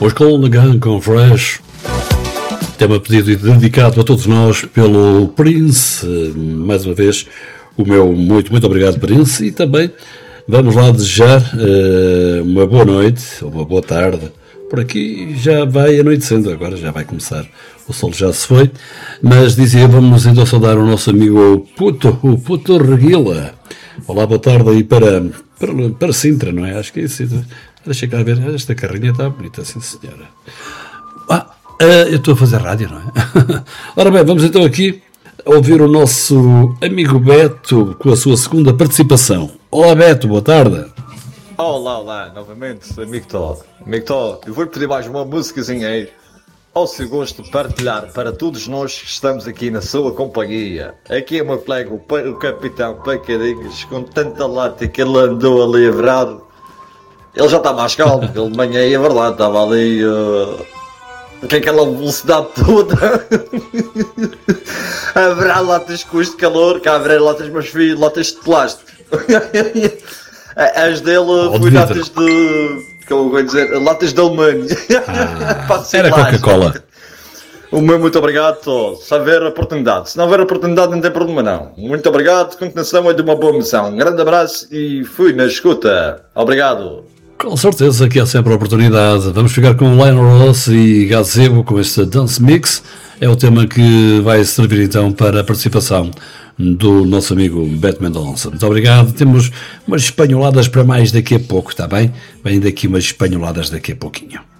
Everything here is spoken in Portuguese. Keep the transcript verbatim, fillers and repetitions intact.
Os Cool Gun com Fresh. Tema pedido e dedicado a todos nós pelo Prince. Mais uma vez, o meu muito, muito obrigado, Prince. E também vamos lá desejar uh, uma boa noite, uma boa tarde. Por aqui já vai anoitecendo, agora já vai começar. O sol já se foi. Mas dizia, vamos então saudar o nosso amigo Puto, o Puto Reguila. Olá, boa tarde aí para, para, para Sintra, não é? Acho que é isso. Deixa cá ver, esta carrinha está bonita, sim senhora. Ah, eu estou a fazer rádio, não é? Ora bem, vamos então aqui ouvir o nosso amigo Beto com a sua segunda participação. Olá Beto, boa tarde. Olá, olá, novamente, amigo Tó. Amigo Tó, eu vou pedir mais uma músicazinha aí, ao seu gosto de partilhar para todos nós que estamos aqui na sua companhia. Aqui é o meu colega, o, o Capitão Pacadinhos, com tanta lata que ele andou ali a virado. Ele já está mais calmo, ele de manhã é verdade, estava ali uh, com aquela velocidade toda a virar latas com este calor, cá a virar latas, meus filhos, latas de plástico. As dele oh, fui latas de, como vou dizer, latas de alumínio. Ah, era Coca-Cola. O meu muito obrigado, Tó. Se houver oportunidade, se não houver oportunidade não tem problema não. Muito obrigado, continuação é de uma boa missão. Um grande abraço e fui na escuta. Obrigado. Com certeza que há sempre a oportunidade. Vamos ficar com Lionel Ross e Gazebo com este Dance Mix. É o tema que vai servir então para a participação do nosso amigo Beto Mendonça. Muito obrigado. Temos umas espanholadas para mais daqui a pouco, está bem? Vem daqui umas espanholadas daqui a pouquinho.